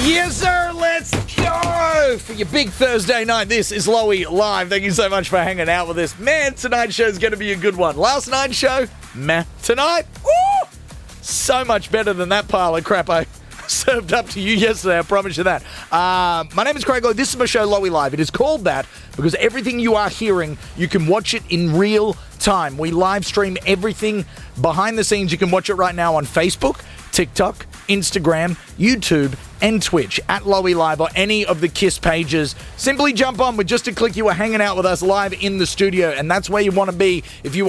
Yes, sir. Let's go for your big Thursday night. This is Lowy Live. Thank you so much for hanging out with us. Man, tonight's show is going to be a good one. Last night's show, meh. Tonight, woo, so much better than that pile of crap I served up to you yesterday. I promise you that. My name is Craig Lowe. This is my show, Lowy Live. It is called that because everything you are hearing, you can watch it in real time. We live stream everything behind the scenes. You can watch it right now on Facebook, TikTok, Instagram, YouTube, and Twitch at Lowy Live or any of the KISS pages. Simply jump on with just a click. You are hanging out with us live in the studio, and that's where you want to be if you